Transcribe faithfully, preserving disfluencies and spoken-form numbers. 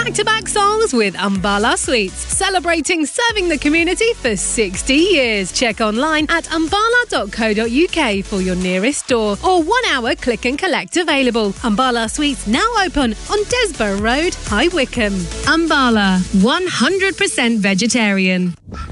back-to-back songs with Umbala Sweets, celebrating serving the community for sixty years. Check online at umbala dot co dot uk for your nearest store or one-hour click and collect available. Umbala Sweets now open on Desborough Road, High Wycombe. Umbala, one hundred percent vegetarian.